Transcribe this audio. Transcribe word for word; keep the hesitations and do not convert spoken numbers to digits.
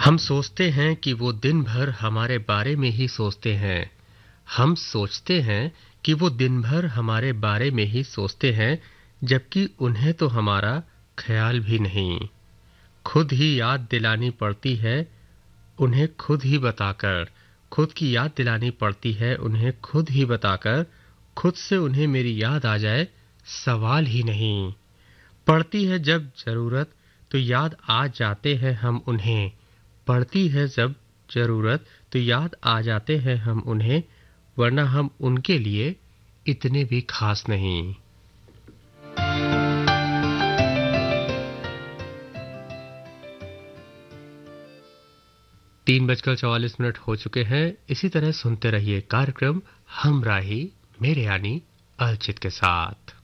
हम सोचते हैं कि वो दिन भर हमारे बारे में ही सोचते हैं। हम सोचते हैं कि वो दिन भर हमारे बारे में ही सोचते हैं, जबकि उन्हें तो हमारा ख्याल भी नहीं। खुद ही याद दिलानी पड़ती है उन्हें खुद ही बताकर। खुद की याद दिलानी पड़ती है उन्हें खुद ही बताकर। खुद से उन्हें मेरी याद आ जाए, सवाल ही नहीं। पड़ती है जब जरूरत तो याद आ जाते हैं हम उन्हें। पड़ती है जब जरूरत तो याद आ जाते हैं हम उन्हें, वरना हम उनके लिए इतने भी खास नहीं। तीन बजकर चौवालीस मिनट हो चुके हैं। इसी तरह सुनते रहिए कार्यक्रम हम राही मेरे यानी अलचित के साथ।